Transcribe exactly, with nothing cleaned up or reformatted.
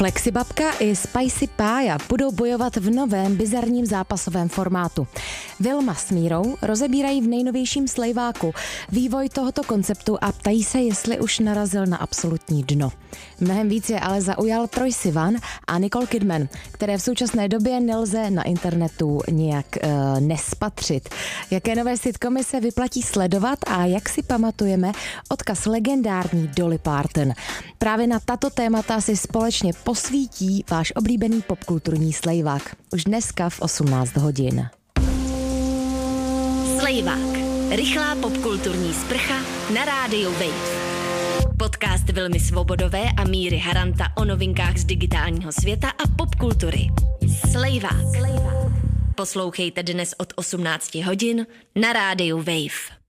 Flexibabka i Spicy Pája budou bojovat v novém bizarním zápasovém formátu. Vilma s Mírou rozebírají v nejnovějším slejváku vývoj tohoto konceptu a ptají se, jestli už narazil na absolutní dno. Mnohem víc je ale zaujal Troye Sivan a Nicole Kidman, které v současné době nelze na internetu nějak uh, nespatřit. Jaké nové sitcomy se vyplatí sledovat a jak si pamatujeme odkaz legendární Dolly Parton. Právě na tato témata si společně posvítí váš oblíbený popkulturní slejvák. Už dneska v osmnáct hodin. Slejvák. Rychlá popkulturní sprcha na rádiu Wave. Podcast Vilmy Svobodové a Míry Haranta o novinkách z digitálního světa a popkultury. Slejvák. Poslouchejte dnes od osmnáct hodin na rádiu Wave.